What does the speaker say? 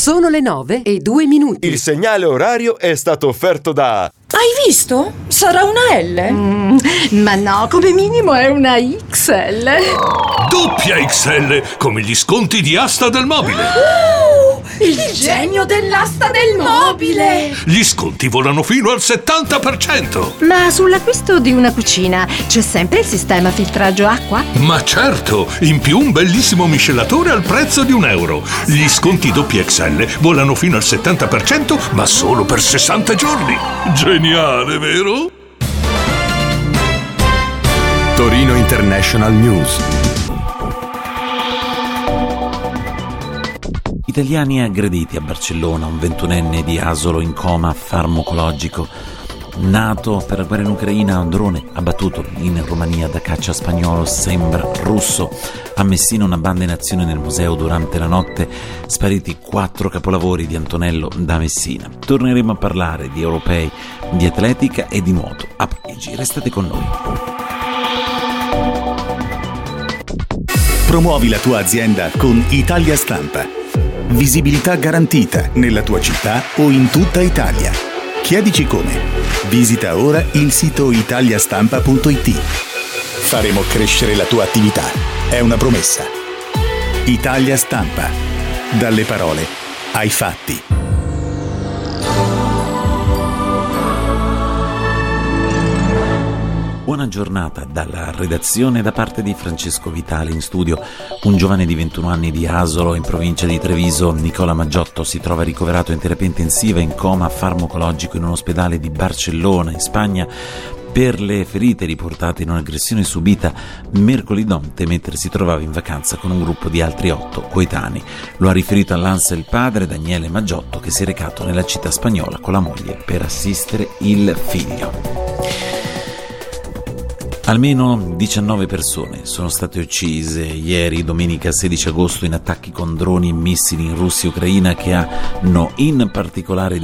Sono le 9:02. Il segnale orario è stato offerto da... Hai visto? Sarà una L? Ma no, come minimo è una XL. Doppia XL, come gli sconti di Asta del Mobile. Il genio dell'asta del mobile! Gli sconti volano fino al 70%. Ma sull'acquisto di una cucina c'è sempre il sistema filtraggio acqua? Ma certo, in più un bellissimo miscelatore al prezzo di €1. Gli sconti doppia XL volano fino al 70%, ma solo per 60 giorni. Geniale, vero? Torino International News. Italiani aggrediti a Barcellona, un 21enne di Asolo in coma farmacologico. Nato per la guerra in Ucraina, un drone abbattuto in Romania da caccia spagnolo sembra russo. A Messina una banda in azione nel museo durante la notte, spariti 4 capolavori di Antonello da Messina. Torneremo a parlare di europei, di atletica e di nuoto a Parigi. Restate con noi. Promuovi la tua azienda con Italia Stampa. Visibilità garantita nella tua città o in tutta Italia. Chiedici come. Visita ora il sito italiastampa.it. Faremo crescere la tua attività. È una promessa. Italia Stampa. Dalle parole ai fatti. Buona giornata dalla redazione da parte di Francesco Vitale. In studio un giovane di 21 anni di Asolo, in provincia di Treviso, Nicola Maggiotto, si trova ricoverato in terapia intensiva in coma farmacologico in un ospedale di Barcellona, in Spagna, per le ferite riportate in un'aggressione subita mercoledì notte mentre si trovava in vacanza con un gruppo di altri 8 coetanei. Lo ha riferito all'ANSA il padre, Daniele Maggiotto, che si è recato nella città spagnola con la moglie per assistere il figlio. Almeno 19 persone sono state uccise ieri, domenica 16 agosto, in attacchi con droni e missili in Russia e Ucraina che hanno in particolare